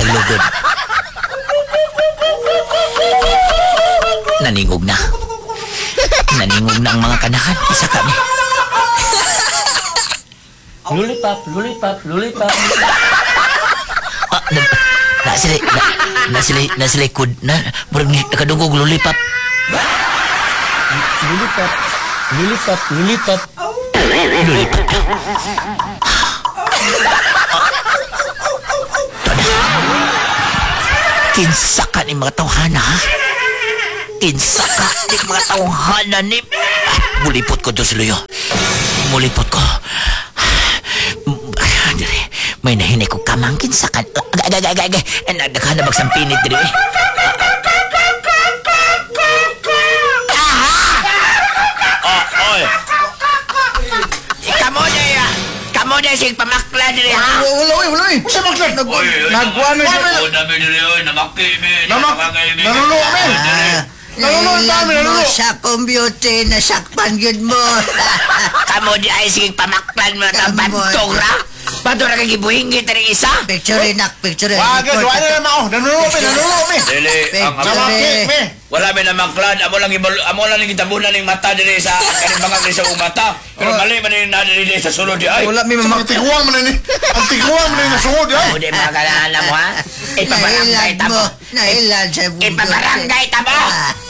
hilugod. Naningog na. Naningog na ang mga kanahan. Isa kami. Lollipop, lollipop, lollipop. Nasa likod na. Murag nakadungog lollipop. Lollipop, lollipop, lollipop. Lollipop. Kinsa ka ni mga tawhana, ha? Kinsa ka ni mga tawhana ni... Mulipot ko, Diyos Luyo. Mulipot ko. May nahinay ko kamang kinsa ka. Agay. Nagdakhan na magsampinit diri. Oy. Kamo na sig pamakla diri, ha? Wala. Sa maklat. Nagkuha na siya. Oy, dami diri, oy. Namaki, mi. Nanulo kami. Nanulo. Sa computer, nasakpan yun mo. Kamo di ay sige pamaklan mo ng bantong ra. Bato na kagibuhingit rin isa. Picture nak. Wag, wala na naman ako. Nanulo kami. Dili, ang Namaki, mi. wala may namaklad. Amo lang gitabunan ng mata diri sa kaning mga diri sa mata. Pero mali man ni nadiri sa sulod di ay. Wala may tiguan mo na ni. Ang tiguan mo na ni sungod ay. O di mga kalahala mo, ha? Ipabarangay Nailad mo. tamo. Nailad sa bundo. Ipabarangay tamo.